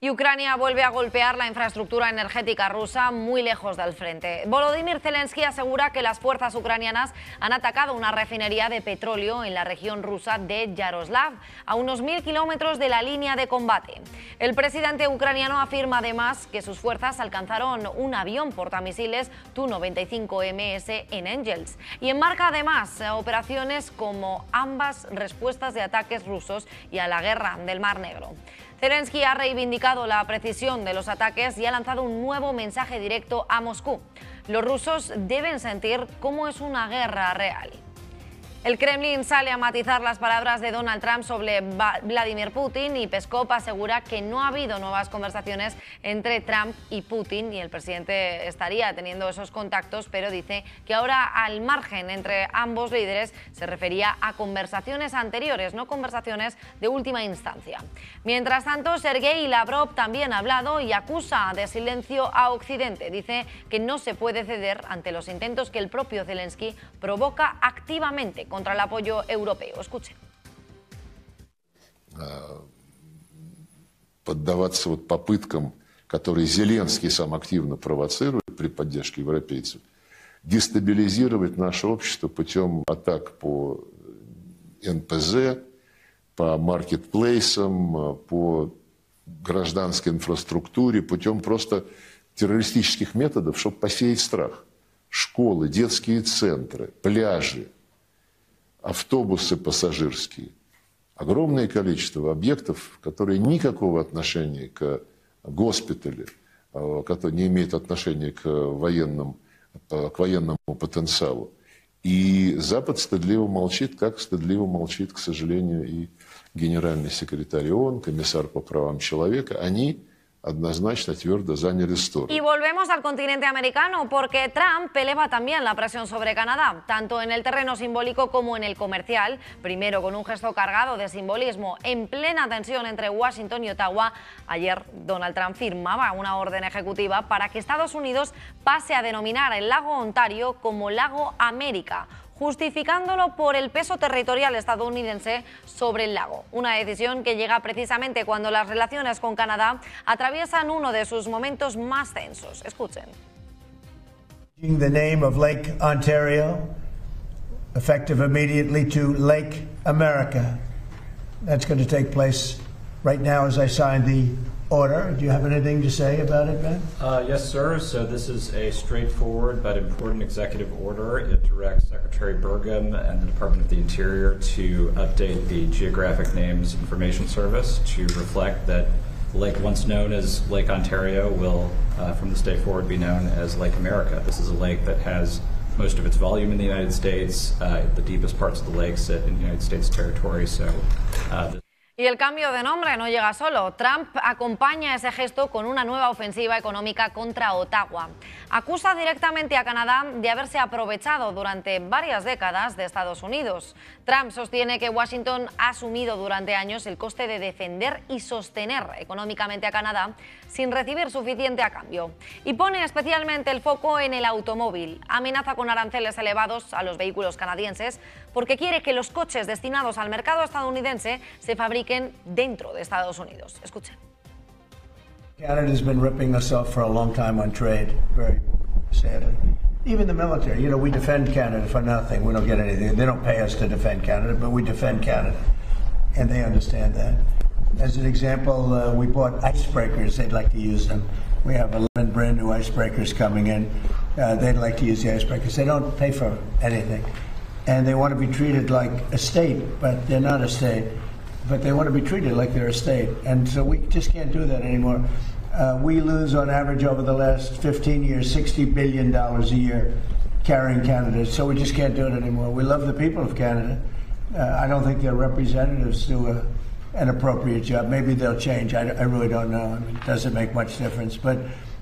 Y Ucrania vuelve a golpear la infraestructura energética rusa muy lejos del frente. Volodymyr Zelensky asegura que las fuerzas ucranianas han atacado una refinería de petróleo en la región rusa de Yaroslav, a unos 1000 kilómetros de la línea de combate. El presidente ucraniano afirma además que sus fuerzas alcanzaron un avión portamisiles Tu-95MS en Engels y enmarca además operaciones como ambas respuestas de ataques rusos y a la guerra del Mar Negro. Zelensky ha reivindicado la precisión de los ataques y ha lanzado un nuevo mensaje directo a Moscú. Los rusos deben sentir cómo es una guerra real. El Kremlin sale a matizar las palabras de Donald Trump sobre Vladimir Putin y Peskov asegura que no ha habido nuevas conversaciones entre Trump y Putin y el presidente estaría teniendo esos contactos, pero dice que ahora al margen entre ambos líderes se refería a conversaciones anteriores, no conversaciones de última instancia. Mientras tanto, Sergei Lavrov también ha hablado y acusa de silencio a Occidente. Dice que no se puede ceder ante los intentos que el propio Zelensky provoca activamente contra el apoyo europeo. Escuchen. Поддаваться вот попыткам, которые Зеленский сам активно провоцирует при поддержке европейцев, дестабилизировать наше общество путем атак по НПЗ, по маркетплейсам, по гражданской инфраструктуре, путем просто террористических методов, чтобы посеять страх. Школы, детские центры, пляжи, автобусы пассажирские. Огромное количество объектов, которые никакого отношения к госпиталю, которые не имеют отношения к военному потенциалу. И Запад стыдливо молчит, как стыдливо молчит, к сожалению, и генеральный секретарь ООН, комиссар по правам человека. Они однозначно твердо заняли сторону. Y volvemos al continente americano porque Trump eleva también la presión sobre Canadá, tanto en el terreno simbólico como en el comercial, primero con un gesto cargado de simbolismo en plena tensión entre Washington y Ottawa. Ayer Donald Trump firmaba una orden ejecutiva para que Estados Unidos pase a denominar el lago Ontario como Lago América, justificándolo por el peso territorial estadounidense sobre el lago. Una decisión que llega precisamente cuando las relaciones con Canadá atraviesan uno de sus momentos más tensos. Escuchen. The name of Lake Ontario, effective immediately to Lake America. That's going to take place right now as I sign the order. Do you have anything to say about it, Ben? Yes, sir. So this is a straightforward but important executive order. It directs Secretary Burgum and the Department of the Interior to update the Geographic Names Information Service to reflect that the lake once known as Lake Ontario will, from this day forward, be known as Lake America. This is a lake that has most of its volume in the United States. The deepest parts of the lake sit in the United States territory. Y el cambio de nombre no llega solo. Trump acompaña ese gesto con una nueva ofensiva económica contra Ottawa. Acusa directamente a Canadá de haberse aprovechado durante varias décadas de Estados Unidos. Trump sostiene que Washington ha asumido durante años el coste de defender y sostener económicamente a Canadá sin recibir suficiente a cambio. Y pone especialmente el foco en el automóvil. Amenaza con aranceles elevados a los vehículos canadienses porque quiere que los coches destinados al mercado estadounidense se fabriquen dentro de Estados Unidos. Escuchen. Canada's been ripping us off for a long time on trade, very sadly. Even the military, we defend Canada for nothing. We don't get anything. They don't pay us to defend Canada, but we defend Canada, and they understand that. As an example, we bought icebreakers. They'd like to use them. We have 11 brand new icebreakers coming in. They'd like to use the icebreakers. They don't pay for anything, and they want to be treated like a state, but they're not a state. But they want to be treated like they're a state, and so we just can't do that anymore. We lose on average over the last 15 years $60 billion a year carrying Canada, so we just can't do it anymore. We love the people of Canada. I don't think their representatives do an appropriate job. Maybe they'll change. I really don't know. I mean, it doesn't make much difference. But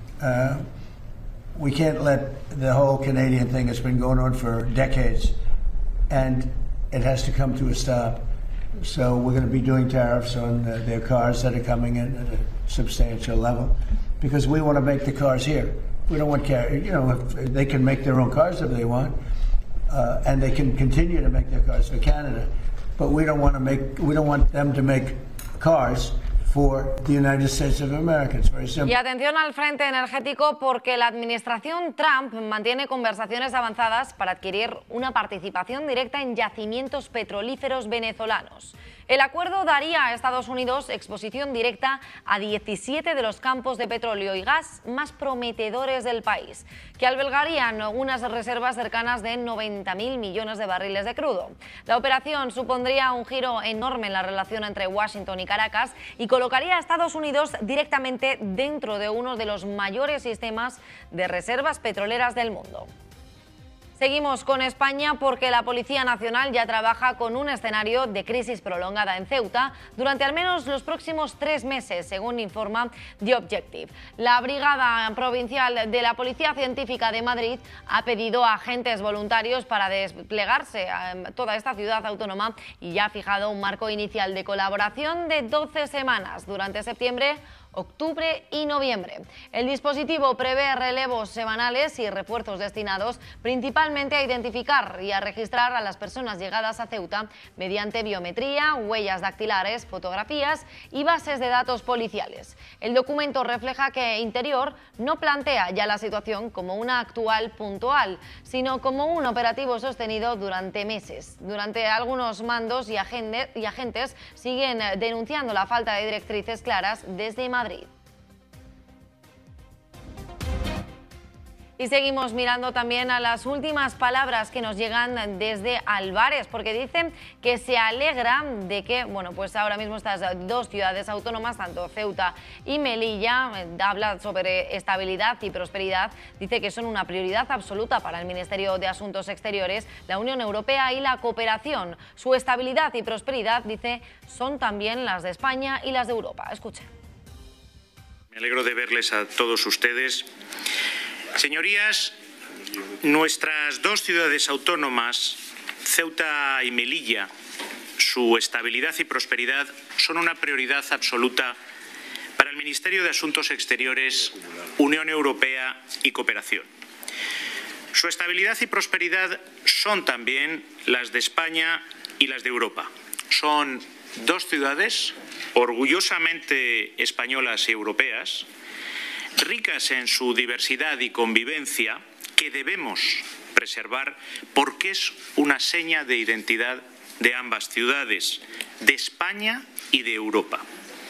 we can't let the whole Canadian thing that's been going on for decades, and it has to come to a stop. So we're going to be doing tariffs on their cars that are coming in at a substantial level because we want to make the cars here. We don't want if they can make their own cars if they want, and they can continue to make their cars for Canada. But we don't want them to make cars for the United States of America. It's very simple. Y atención al frente energético porque la administración Trump mantiene conversaciones avanzadas para adquirir una participación directa en yacimientos petrolíferos venezolanos. El acuerdo daría a Estados Unidos exposición directa a 17 de los campos de petróleo y gas más prometedores del país, que albergarían unas reservas cercanas de 90.000 millones de barriles de crudo. La operación supondría un giro enorme en la relación entre Washington y Caracas y colocaría a Estados Unidos directamente dentro de uno de los mayores sistemas de reservas petroleras del mundo. Seguimos con España porque la Policía Nacional ya trabaja con un escenario de crisis prolongada en Ceuta durante al menos los próximos 3 meses, según informa The Objective. La Brigada Provincial de la Policía Científica de Madrid ha pedido a agentes voluntarios para desplegarse en toda esta ciudad autónoma y ya ha fijado un marco inicial de colaboración de 12 semanas durante septiembre, octubre y noviembre. El dispositivo prevé relevos semanales y refuerzos destinados principalmente a identificar y a registrar a las personas llegadas a Ceuta mediante biometría, huellas dactilares, fotografías y bases de datos policiales. El documento refleja que Interior no plantea ya la situación como una actual puntual, sino como un operativo sostenido durante meses. Durante algunos mandos y agentes siguen denunciando la falta de directrices claras desde Madrid. Y seguimos mirando también a las últimas palabras que nos llegan desde Álvarez, porque dicen que se alegra de que, bueno, pues ahora mismo estas 2 ciudades autónomas, tanto Ceuta y Melilla, habla sobre estabilidad y prosperidad, dice que son una prioridad absoluta para el Ministerio de Asuntos Exteriores, la Unión Europea y la cooperación. Su estabilidad y prosperidad, dice, son también las de España y las de Europa. Escuchen. Me alegro de verles a todos ustedes. Señorías, nuestras 2 ciudades autónomas, Ceuta y Melilla, su estabilidad y prosperidad son una prioridad absoluta para el Ministerio de Asuntos Exteriores, Unión Europea y Cooperación. Su estabilidad y prosperidad son también las de España y las de Europa. Son 2 ciudades orgullosamente españolas y europeas, ricas en su diversidad y convivencia, que debemos preservar porque es una seña de identidad de ambas ciudades, de España y de Europa.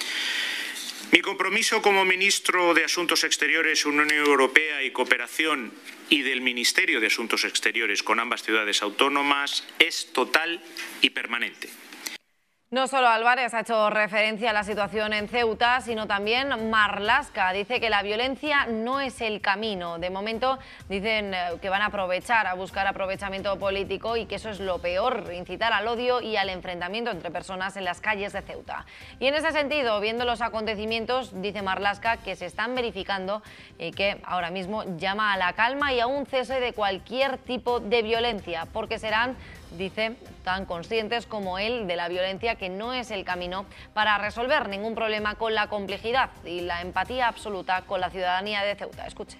Mi compromiso como ministro de Asuntos Exteriores, Unión Europea y Cooperación y del Ministerio de Asuntos Exteriores con ambas ciudades autónomas es total y permanente. No solo Álvarez ha hecho referencia a la situación en Ceuta, sino también Marlaska. Dice que la violencia no es el camino. De momento dicen que van a buscar aprovechamiento político y que eso es lo peor, incitar al odio y al enfrentamiento entre personas en las calles de Ceuta. Y en ese sentido, viendo los acontecimientos, dice Marlaska que se están verificando y que ahora mismo llama a la calma y a un cese de cualquier tipo de violencia, porque serán, dice, tan conscientes como él de la violencia, que no es el camino para resolver ningún problema, con la complejidad y la empatía absoluta con la ciudadanía de Ceuta. Escuchen.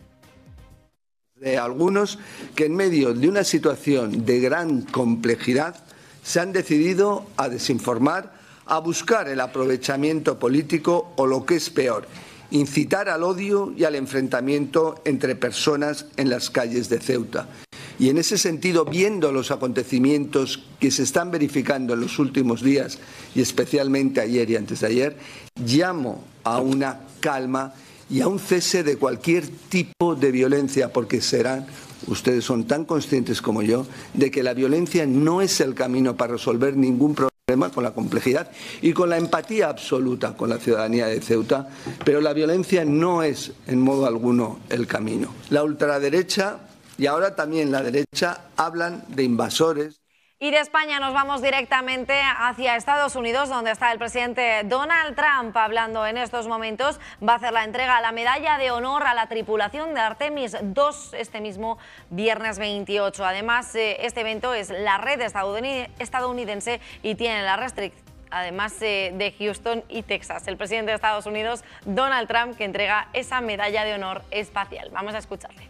De algunos que en medio de una situación de gran complejidad se han decidido a desinformar, a buscar el aprovechamiento político o, lo que es peor, incitar al odio y al enfrentamiento entre personas en las calles de Ceuta. Y en ese sentido, viendo los acontecimientos que se están verificando en los últimos días, y especialmente ayer y antes de ayer, llamo a una calma y a un cese de cualquier tipo de violencia, porque ustedes son tan conscientes como yo, de que la violencia no es el camino para resolver ningún problema, con la complejidad y con la empatía absoluta con la ciudadanía de Ceuta, pero la violencia no es en modo alguno el camino. La ultraderecha y ahora también la derecha hablan de invasores. Y de España nos vamos directamente hacia Estados Unidos, donde está el presidente Donald Trump hablando en estos momentos. Va a hacer la entrega a la medalla de honor a la tripulación de Artemis II este mismo viernes 28. Además, este evento es la red estadounidense y tiene la restricción, además de Houston y Texas. El presidente de Estados Unidos, Donald Trump, que entrega esa medalla de honor espacial. Vamos a escucharle.